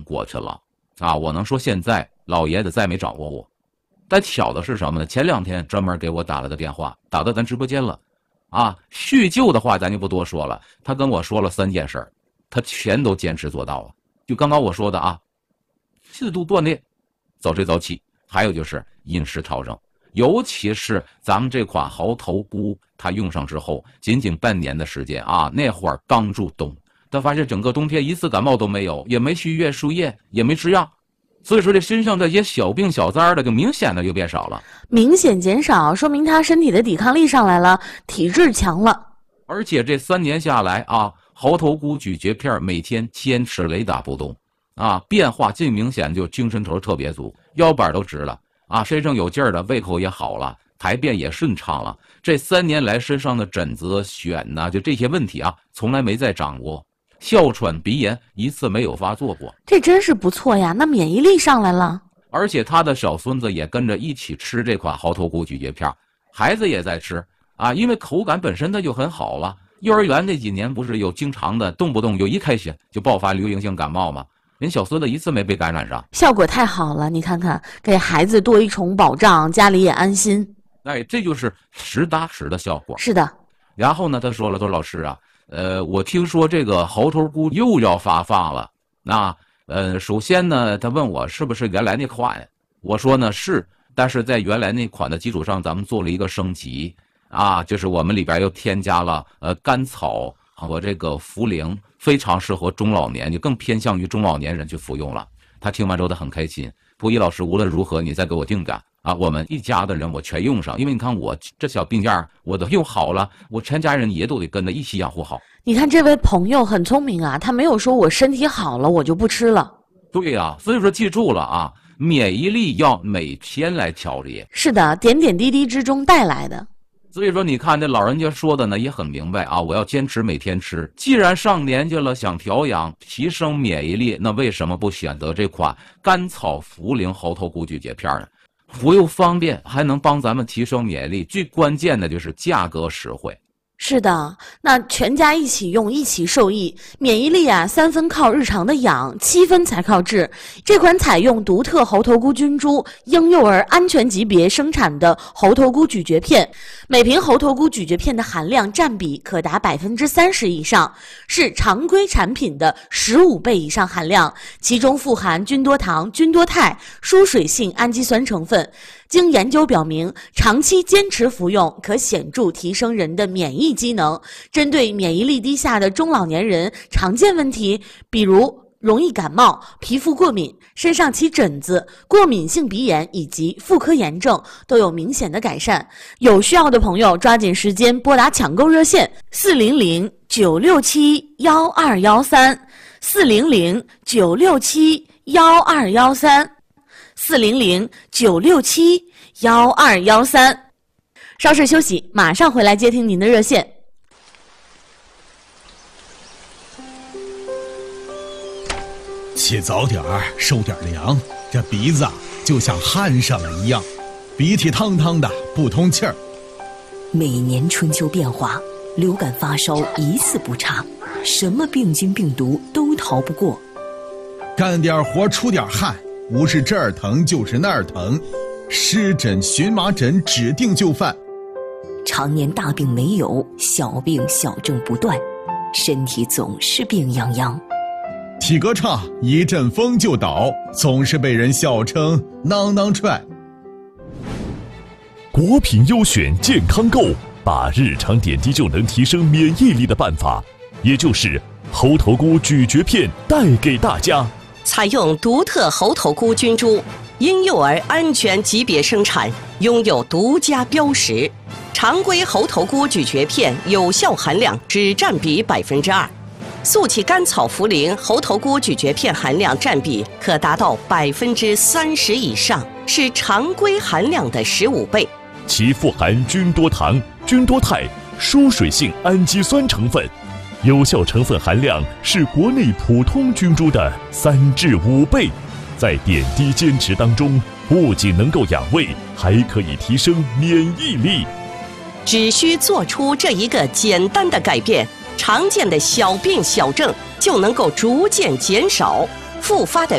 过去了啊。我能说现在老爷子再没找过我。但巧的是什么呢？前2天专门给我打了个电话，打到咱直播间了啊。叙旧的话咱就不多说了，他跟我说了3件事，他全都坚持做到了。就刚刚我说的啊，适度锻炼，早睡早起，还有就是饮食调整。尤其是咱们这款猴头菇，它用上之后，仅仅半年的时间啊，那会儿刚入冬，但发现整个冬天一次感冒都没有，也没续月输液，也没吃药，所以说这身上这些小病小灾的就明显的就变少了， 明显减少，说明他身体的抵抗力上来了，体质强了。 而且这3年下来啊，猴头菇咀嚼片每天坚持雷打不动啊，变化最明显，就精神头特别足，腰板都直了啊，身上有劲儿了，胃口也好了，排便也顺畅了。这3年来身上的疹子、癣呐，就这些问题啊，从来没再长过。哮喘、鼻炎一次没有发作过， 这真是不错呀！那免疫力上来了， 而且他的小孙子也跟着一起吃这款猴头菇咀嚼片，孩子也在吃啊，因为口感本身它就很好了。幼儿园那几年不是有经常的动不动有一开学就爆发流行性感冒吗？人小孙子一次没被感染上， 效果太好了！你看看，给孩子多一重保障，家里也安心。 哎，这就是实打实的效果。 是的。 然后呢，他说了，说老师啊，我听说这个猴头菇又要发放了。那首先呢，他问我是不是原来那款，我说呢是，但是在原来那款的基础上，咱们做了一个升级啊，就是我们里边又添加了甘草和这个茯苓，非常适合中老年，就更偏向于中老年人去服用了。他听完之后他很开心，溥仪老师无论如何你再给我定感啊，我们一家的人我全用上，因为你看我这小病件我都用好了，我全家人也都得跟着一起养护好。 你看这位朋友很聪明啊，他没有说我身体好了我就不吃了。 对呀，所以说记住了啊，免疫力要每天来调节。 是的，点点滴滴之中带来的。 所以说你看这老人家说的呢也很明白啊，我要坚持每天吃。既然上年纪了，想调养提升免疫力，那为什么不选择这款甘草茯苓猴头菇咀嚼片呢？服用方便，还能帮咱们提升免疫力，最关键的就是价格实惠。 是的，那全家一起用，一起受益。免疫力啊，3分靠日常的养，7分才靠治。这款采用独特猴头菇菌株婴幼儿安全级别生产的猴头菇咀嚼片，每瓶猴头菇咀嚼片的含量占比可达30%以上，是常规产品的15倍以上含量，其中富含菌多糖、菌多肽、疏水性氨基酸成分。经研究表明，长期坚持服用可显著提升人的免疫机能。针对免疫力低下的中老年人常见问题，比如容易感冒、皮肤过敏、身上起疹子、过敏性鼻炎以及妇科炎症都有明显的改善。有需要的朋友抓紧时间拨打抢购热线400-967-1213 400-967-1213 400-967-1213。稍事休息，马上回来接听您的热线。 起早点儿，受点凉，这鼻子就像焊上了一样，鼻涕汤汤的，不通气儿。 每年春秋变化，流感发烧一次不差，什么病菌病毒都逃不过。 干点活出点汗，不是这儿疼就是那儿疼，湿疹荨麻疹指定就范。 常年大病没有，小病小症不断，身体总是病殃殃。 体格差，一阵风就倒，总是被人笑称囊囊踹。 果品优选健康购，把日常点滴就能提升免疫力的办法，也就是猴头菇咀嚼片带给大家。 采用独特猴头菇菌株，婴幼儿安全级别生产，拥有独家标识。常规猴头菇咀嚼片有效含量只占比2%，速起甘草茯苓猴头菇咀嚼片含量占比可达到30%以上，是常规含量的15倍。 其富含菌多糖、菌多肽、疏水性氨基酸成分，有效成分含量是国内普通菌株的3至5倍。在点滴坚持当中，不仅能够养胃，还可以提升免疫力。 只需做出这一个简单的改变，常见的小病小症就能够逐渐减少，复发的